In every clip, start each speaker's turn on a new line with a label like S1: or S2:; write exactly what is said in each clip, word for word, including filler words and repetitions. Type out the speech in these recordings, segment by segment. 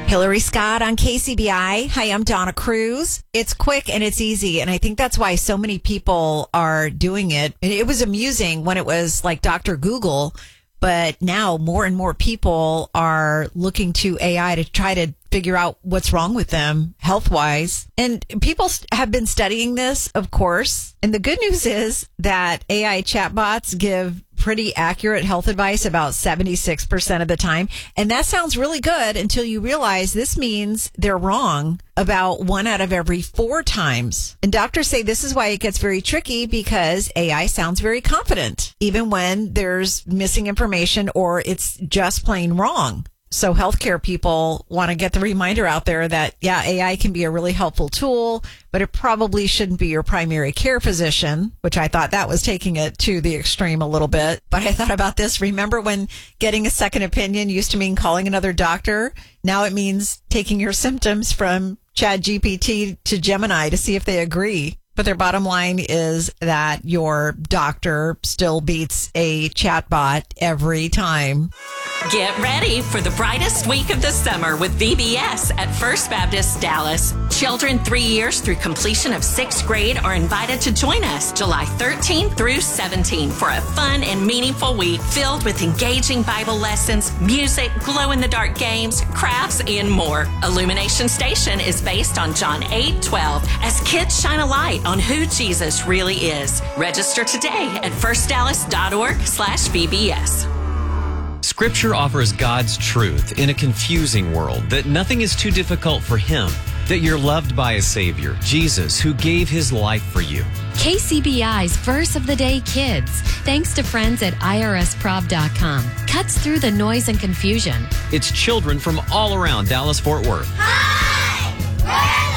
S1: Hillary Scott on K C B I. Hi, I'm Donna Cruz. It's quick and it's easy. And I think that's why so many people are doing it. It was amusing when it was like Doctor Google, but now more and more people are looking to A I to try to figure out what's wrong with them health-wise. And people have been studying this, of course. And the good news is that A I chatbots give pretty accurate health advice about seventy-six percent of the time. And that sounds really good until you realize this means they're wrong about one out of every four times. And doctors say this is why it gets very tricky because A I sounds very confident, even when there's missing information or it's just plain wrong. So healthcare people want to get the reminder out there that, yeah, A I can be a really helpful tool, but it probably shouldn't be your primary care physician, which I thought that was taking it to the extreme a little bit. But I thought about this. Remember when getting a second opinion used to mean calling another doctor? Now it means taking your symptoms from ChatGPT to Gemini to see if they agree. But their bottom line is that your doctor still beats a chatbot every time.
S2: Get ready for the brightest week of the summer with V B S at First Baptist Dallas. Children three years through completion of sixth grade are invited to join us July thirteenth through seventeenth for a fun and meaningful week filled with engaging Bible lessons, music, glow-in-the-dark games, crafts, and more. Illumination Station is based on John eight twelve as kids shine a light on who Jesus really is. Register today at firstdallas.org slash VBS.
S3: Scripture offers God's truth in a confusing world, that nothing is too difficult for Him, that you're loved by a Savior, Jesus, who gave His life for you.
S4: K C B I's Verse of the Day Kids, thanks to friends at I R S prob dot com, cuts through the noise and confusion.
S3: It's children from all around Dallas-Fort Worth.
S5: Hi! We're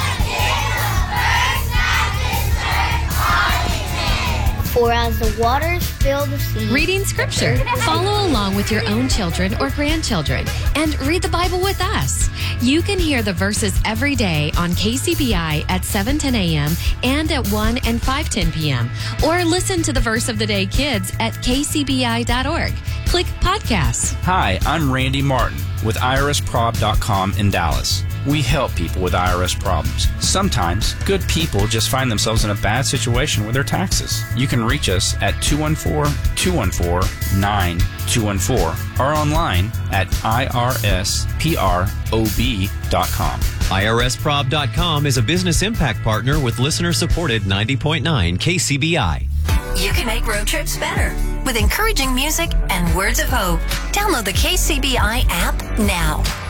S5: the kids of First Baptist Church Arlington. For as the waters fill the sea.
S4: Reading Scripture. Follow along with your own children or grandchildren and read the Bible with us. You can hear the verses every day on K C B I at seven ten a.m. and at one and five ten p.m. Or listen to the Verse of the Day Kids at k c b i dot org. Click Podcasts.
S6: Hi, I'm Randy Martin with I R S prob dot com in Dallas. We help people with I R S problems. Sometimes, good people just find themselves in a bad situation with their taxes. You can reach us at two one four, two one four, nine two one four or online at I R S prob dot com.
S3: I R S prob dot com is a business impact partner with listener-supported ninety point nine K C B I.
S7: You can make road trips better with encouraging music and words of hope. Download the K C B I app now.